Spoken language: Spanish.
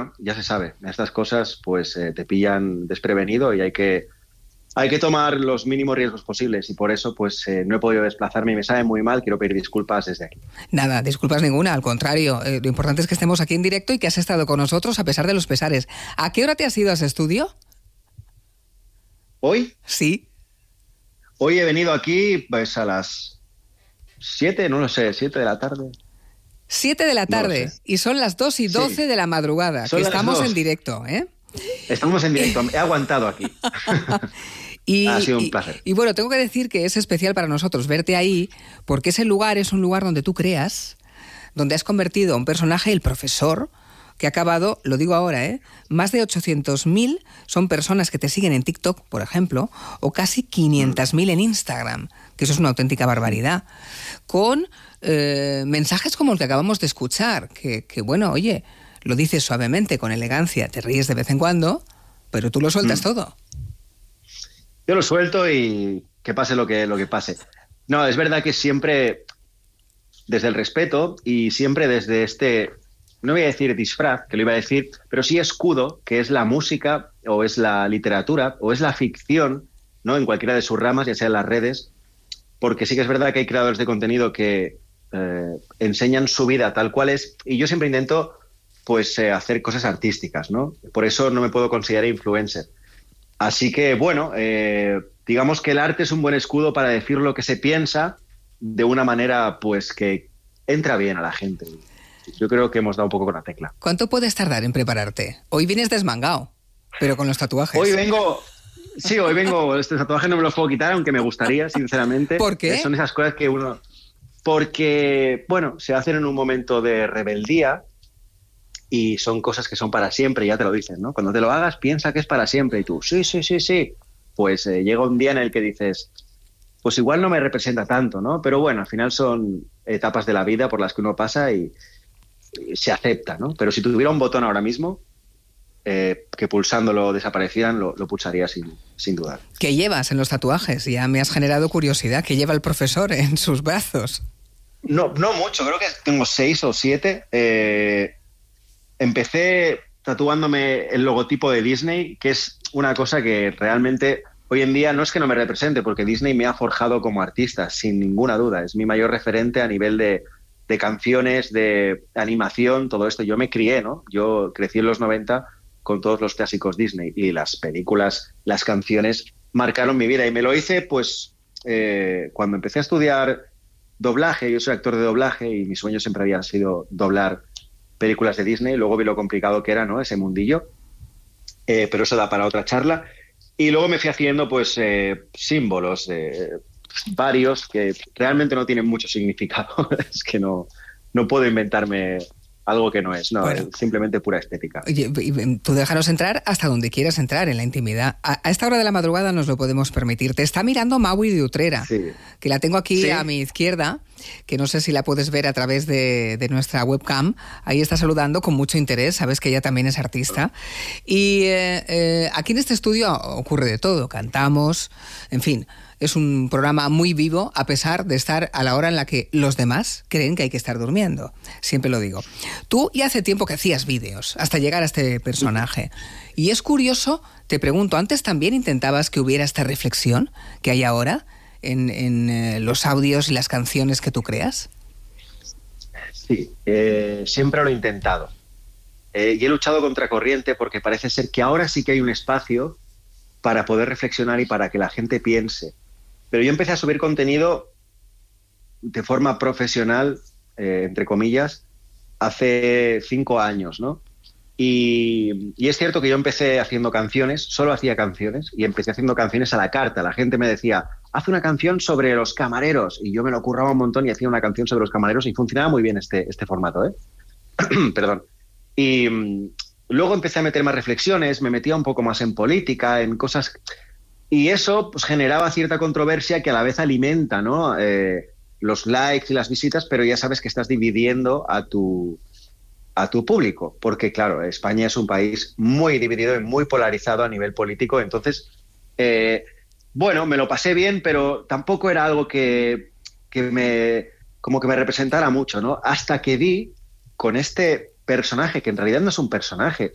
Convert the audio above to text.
bueno, ya se sabe, estas cosas pues te pillan desprevenido y hay que tomar los mínimos riesgos posibles y por eso pues no he podido desplazarme y me sabe muy mal, quiero pedir disculpas desde aquí. Nada, disculpas ninguna, al contrario, lo importante es que estemos aquí en directo y que has estado con nosotros a pesar de los pesares. ¿A qué hora te has ido a ese estudio? ¿Hoy? Sí. Hoy he venido aquí pues a las 7, no lo sé, 7 de la tarde. 7 de la tarde, no y son las 2:12 sí. de la madrugada, son que estamos en directo, ¿eh? Estamos en directo, he aguantado aquí. Ha sido un placer. Y bueno, tengo que decir que es especial para nosotros verte ahí, porque ese lugar es un lugar donde tú creas, donde has convertido a un personaje, el profesor, que ha acabado, lo digo ahora, más de 800.000 son personas que te siguen en TikTok, por ejemplo, o casi 500.000 en Instagram, que eso es una auténtica barbaridad, con mensajes como el que acabamos de escuchar, que bueno, oye, lo dices suavemente, con elegancia, te ríes de vez en cuando, pero tú lo sueltas todo. Yo lo suelto y que pase lo que pase. No, es verdad que siempre desde el respeto y siempre desde este... No voy a decir disfraz, que lo iba a decir, pero sí escudo, que es la música, o es la literatura, o es la ficción, ¿no? En cualquiera de sus ramas, ya sea en las redes, porque sí que es verdad que hay creadores de contenido que enseñan su vida tal cual es, y yo siempre intento, pues, hacer cosas artísticas, ¿no? Por eso no me puedo considerar influencer. Así que, bueno, digamos que el arte es un buen escudo para decir lo que se piensa de una manera, pues, que entra bien a la gente. Yo creo que hemos dado un poco con la tecla. ¿Cuánto puedes tardar en prepararte? Hoy vienes desmangado, pero con los tatuajes. Hoy vengo, este tatuaje no me lo puedo quitar, aunque me gustaría, sinceramente. ¿Por qué? Son esas cosas que uno... Porque, bueno, se hacen en un momento de rebeldía y son cosas que son para siempre, ya te lo dicen, ¿no? Cuando te lo hagas, piensa que es para siempre y tú, sí. Pues llega un día en el que dices... Pues igual no me representa tanto, ¿no? Pero bueno, al final son etapas de la vida por las que uno pasa y se acepta, ¿no? Pero si tuviera un botón ahora mismo, que pulsándolo desaparecieran, lo pulsaría sin dudar. ¿Qué llevas en los tatuajes? Ya me has generado curiosidad. ¿Qué lleva el profesor en sus brazos? No mucho, creo que tengo 6 o 7. Empecé tatuándome el logotipo de Disney, que es una cosa que realmente hoy en día no es que no me represente, porque Disney me ha forjado como artista, sin ninguna duda. Es mi mayor referente a nivel de canciones, de animación, todo esto. Yo me crié, ¿no? Yo crecí en los 90 con todos los clásicos Disney y las películas, las canciones marcaron mi vida. Y me lo hice, pues, cuando empecé a estudiar doblaje. Yo soy actor de doblaje y mi sueño siempre había sido doblar películas de Disney. Luego vi lo complicado que era, ¿no? Ese mundillo. Pero eso da para otra charla. Y luego me fui haciendo, pues, símbolos varios que realmente no tienen mucho significado. Es que no puedo inventarme algo que no es, no, bueno, es simplemente pura estética. Oye, tú déjanos entrar hasta donde quieras entrar, en la intimidad. A esta hora de la madrugada nos lo podemos permitir. Te está mirando Maui de Utrera, sí, que la tengo aquí a mi izquierda, que no sé si la puedes ver a través de nuestra webcam. Ahí está saludando con mucho interés, sabes que ella también es artista. Y aquí en este estudio ocurre de todo, cantamos, en fin... Es un programa muy vivo, a pesar de estar a la hora en la que los demás creen que hay que estar durmiendo. Siempre lo digo. Tú ya hace tiempo que hacías vídeos, hasta llegar a este personaje. Y es curioso, te pregunto, ¿antes también intentabas que hubiera esta reflexión que hay ahora en los audios y las canciones que tú creas? Sí, siempre lo he intentado. Y he luchado contra corriente porque parece ser que ahora sí que hay un espacio para poder reflexionar y para que la gente piense. Pero yo empecé a subir contenido de forma profesional, entre comillas, hace 5 años, ¿no? Y es cierto que yo empecé haciendo canciones, solo hacía canciones, y empecé haciendo canciones a la carta. La gente me decía, haz una canción sobre los camareros, y yo me lo curraba un montón y hacía una canción sobre los camareros, y funcionaba muy bien este formato, ¿eh? Perdón. Y luego empecé a meter más reflexiones, me metía un poco más en política, en cosas... Y eso pues generaba cierta controversia que a la vez alimenta, ¿no? Los likes y las visitas, pero ya sabes que estás dividiendo a tu público, porque claro, España es un país muy dividido y muy polarizado a nivel político, entonces, bueno, me lo pasé bien, pero tampoco era algo que me representara mucho, ¿no? Hasta que di con este personaje, que en realidad no es un personaje,